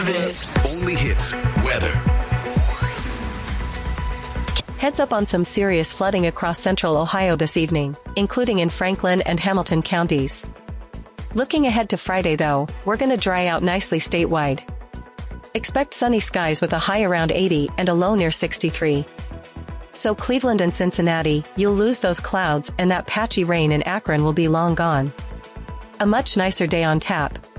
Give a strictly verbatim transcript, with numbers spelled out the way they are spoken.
Only hits weather. Heads up on some serious flooding across central Ohio this evening, including in Franklin and Hamilton counties. Looking ahead to Friday though, we're gonna dry out nicely statewide. Expect sunny skies with a high around eighty and a low near sixty-three. So Cleveland and Cincinnati, you'll lose those clouds and that patchy rain in Akron will be long gone. A much nicer day on tap,